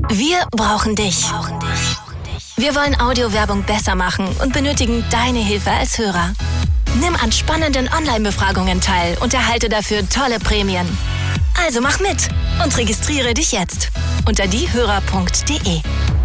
Wir brauchen dich. Wir wollen Audiowerbung besser machen und benötigen deine Hilfe als Hörer. Nimm an spannenden Online-Befragungen teil und erhalte dafür tolle Prämien. Also mach mit und registriere dich jetzt unter diehörer.de.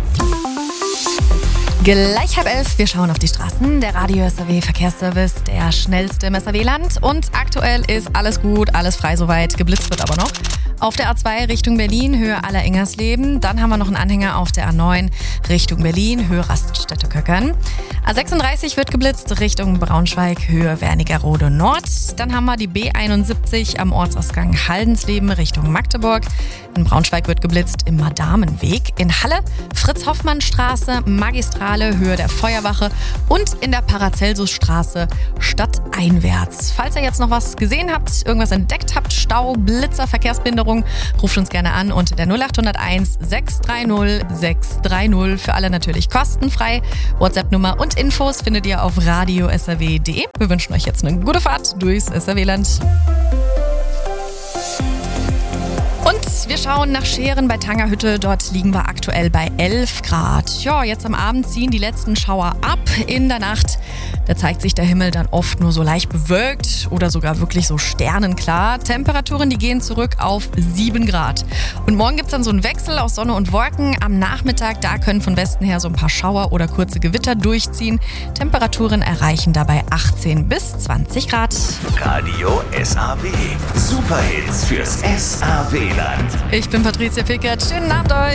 Gleich 10:30, wir schauen auf die Straßen. Der Radio SAW Verkehrsservice, der schnellste im SAW-Land. Und aktuell ist alles gut, alles frei soweit. Geblitzt wird aber noch. Auf der A2 Richtung Berlin, Höhe Aller-Ingersleben. Dann haben wir noch einen Anhänger auf der A9 Richtung Berlin, Höhe Raststätte-Köckern. A36 wird geblitzt Richtung Braunschweig, Höhe Wernigerode Nord. Dann haben wir die B71 am Ortsausgang Haldensleben Richtung Magdeburg. In Braunschweig wird geblitzt im Madamenweg. In Halle Fritz-Hoffmann-Straße, Magistrale, Höhe der Feuerwache und in der Paracelsus-Straße stadteinwärts. Falls ihr jetzt noch was gesehen habt, irgendwas entdeckt habt, Stau, Blitzer, Verkehrsbehinderung, ruft uns gerne an unter der 0801 630 630. Für alle natürlich kostenfrei. WhatsApp-Nummer und Infos findet ihr auf radiosaw.de. Wir wünschen euch jetzt eine gute Fahrt durchs SAW-Land. Und wir schauen nach Scheren bei Tangerhütte. Dort liegen wir aktuell bei 11 Grad. Ja, jetzt am Abend ziehen die letzten Schauer ab. In der Nacht, da zeigt sich der Himmel dann oft nur so leicht bewölkt oder sogar wirklich so sternenklar. Temperaturen, die gehen zurück auf 7 Grad. Und morgen gibt es dann so einen Wechsel aus Sonne und Wolken. Am Nachmittag, da können von Westen her so ein paar Schauer oder kurze Gewitter durchziehen. Temperaturen erreichen dabei 18 bis 20 Grad. Radio SAW. Superhits fürs SAW-Land. Ich bin Patricia Pickert. Schönen Abend euch.